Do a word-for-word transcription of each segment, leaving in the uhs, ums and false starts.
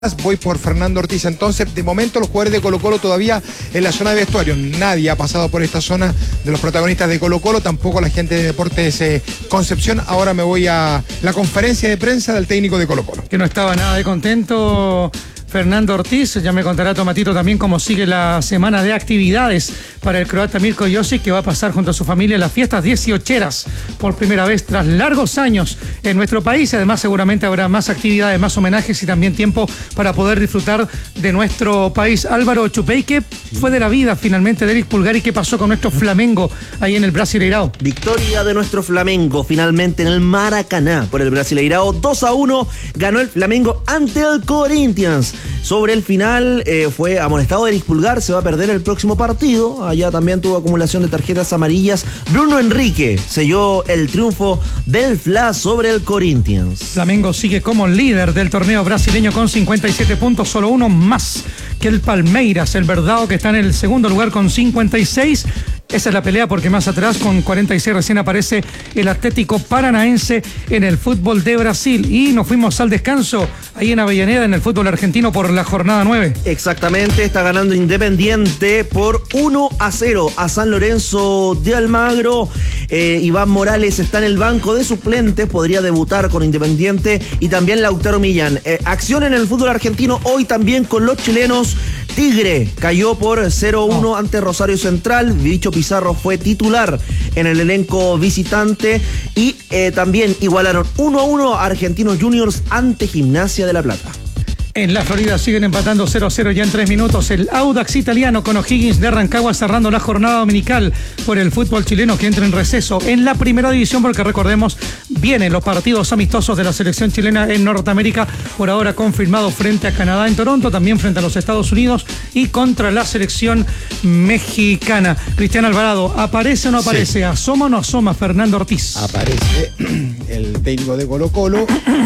Voy por Fernando Ortiz. Entonces, de momento los jugadores de Colo-Colo todavía en la zona de vestuario. Nadie ha pasado por esta zona de los protagonistas de Colo-Colo, tampoco la gente de Deportes eh, Concepción. Ahora me voy a la conferencia de prensa del técnico de Colo-Colo. Que no estaba nada de contento Fernando Ortiz. Ya me contará Tomatito también cómo sigue la semana de actividades para el croata Mirko Josic, que va a pasar junto a su familia las fiestas dieciocheras por primera vez tras largos años en nuestro país. Además, seguramente habrá más actividades, más homenajes y también tiempo para poder disfrutar de nuestro país. Álvaro Chupey, ¿qué fue de la vida finalmente de Eric Pulgar y qué pasó con nuestro Flamengo ahí en el Brasileirao? Victoria de nuestro Flamengo finalmente en el Maracaná por el Brasileirao. dos a uno ganó el Flamengo ante el Corinthians. Sobre el final eh, fue amonestado Eric Pulgar, se va a perder el próximo partido. Allá también tuvo acumulación de tarjetas amarillas. Bruno Enrique selló el triunfo del Fla sobre el Corinthians. Flamengo sigue como líder del torneo brasileño con cincuenta y siete puntos, solo uno más que el Palmeiras, el Verdão, que está en el segundo lugar con cincuenta y seis. Esa es la pelea, porque más atrás con cuarenta y seis recién aparece el Atlético Paranaense en el fútbol de Brasil. Y nos fuimos al descanso ahí en Avellaneda en el fútbol argentino por la jornada nueve. Exactamente, está ganando Independiente por uno a cero a San Lorenzo de Almagro. Eh, Iván Morales está en el banco de suplentes, podría debutar con Independiente, y también Lautaro Millán. Eh, acción en el fútbol argentino hoy también con los chilenos. Tigre cayó por cero a uno oh. ante Rosario Central. Bicho Pizarro fue titular en el elenco visitante. Y eh, también igualaron uno a uno a Argentinos Juniors ante Gimnasia de La Plata. En la Florida siguen empatando cero a cero ya en tres minutos. El Audax italiano con O'Higgins de Rancagua cerrando la jornada dominical por el fútbol chileno, que entra en receso en la primera división, porque recordemos, vienen los partidos amistosos de la selección chilena en Norteamérica, por ahora confirmado frente a Canadá en Toronto, también frente a los Estados Unidos y contra la selección mexicana. Cristian Alvarado, ¿aparece o no aparece? Sí. ¿Asoma o no asoma Fernando Ortiz? Aparece el técnico de Colo-Colo,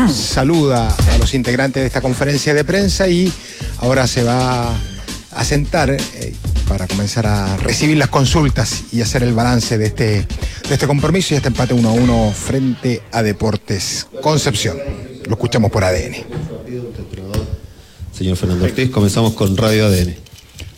saluda a los integrantes de esta conferencia de prensa y ahora se va a sentar eh, para comenzar a recibir las consultas y hacer el balance de este, de este compromiso y este empate uno a uno frente a Deportes Concepción. Lo escuchamos por A D N. Señor Fernando Ortiz, comenzamos con Radio A D N.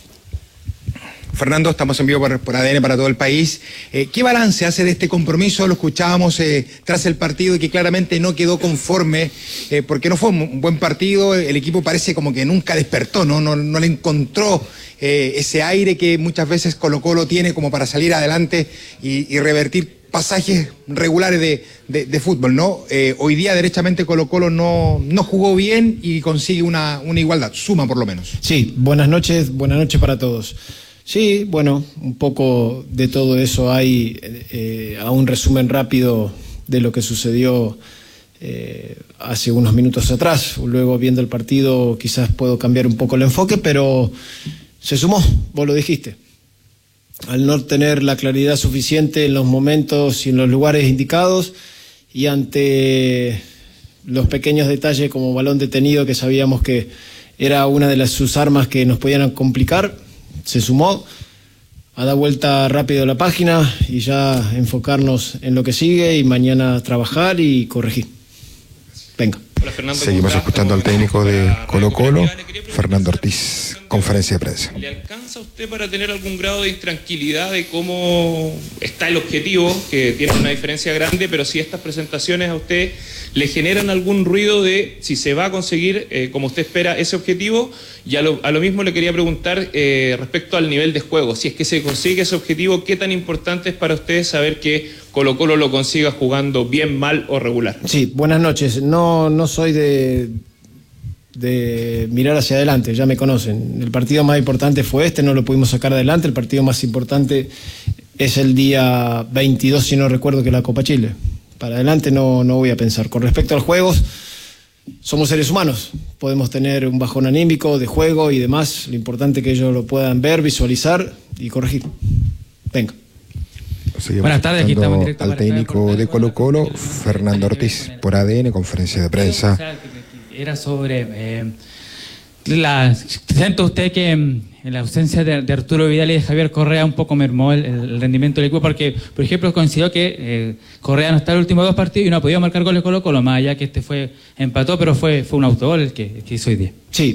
Fernando, estamos en vivo por, por A D N para todo el país. Eh, ¿Qué balance hace de este compromiso? Lo escuchábamos eh, tras el partido y que claramente no quedó conforme, eh, porque no fue un buen partido. El equipo parece como que nunca despertó, no, no, no le encontró eh, ese aire que muchas veces Colo-Colo tiene como para salir adelante y, y revertir pasajes regulares de, de, de fútbol, ¿no? Eh, hoy día derechamente Colo-Colo no, no jugó bien y consigue una, una igualdad, suma por lo menos. Sí, buenas noches, buenas noches para todos. Sí, bueno, un poco de todo eso hay, eh, a un resumen rápido de lo que sucedió eh, hace unos minutos atrás. Luego, viendo el partido, quizás puedo cambiar un poco el enfoque, pero se sumó, vos lo dijiste. Al no tener la claridad suficiente en los momentos y en los lugares indicados, y ante los pequeños detalles como balón detenido, que sabíamos que era una de las, sus armas que nos podían complicar, se sumó a dar vuelta rápido a la página y ya enfocarnos en lo que sigue y mañana trabajar y corregir. Venga. Hola, Fernando. Seguimos escuchando al técnico de Colo-Colo, Fernando Ortiz, conferencia de prensa. ¿Le alcanza a usted para tener algún grado de intranquilidad de cómo está el objetivo, que tiene una diferencia grande, pero si estas presentaciones a usted le generan algún ruido de si se va a conseguir, eh, como usted espera, ese objetivo? Y a lo, a lo mismo le quería preguntar eh, respecto al nivel de juego. Si es que se consigue ese objetivo, ¿qué tan importante es para usted saber que Colo-Colo lo consiga jugando bien, mal o regular? Sí, buenas noches. No, no soy de, de mirar hacia adelante, ya me conocen. El partido más importante fue este, no lo pudimos sacar adelante. El partido más importante es el día veintidós, si no recuerdo, que la Copa Chile. Para adelante no, no voy a pensar. Con respecto a los juegos, somos seres humanos, podemos tener un bajón anímico de juego y demás. Lo importante es que ellos lo puedan ver, visualizar y corregir. Venga. Seguimos. Buenas tardes, aquí estamos en directo al técnico de Colo-Colo, Fernando Ortiz, por A D N, conferencia de prensa. Era sobre... Eh, La, ¿Siente usted que en la ausencia de, de Arturo Vidal y de Javier Correa un poco mermó el, el rendimiento del equipo? Porque, por ejemplo, coincidió que eh, Correa no está en los últimos dos partidos y no ha podido marcar goles Colo Colo, más allá que este fue empató, pero fue, fue un autogol el que, el que hizo hoy día. Sí,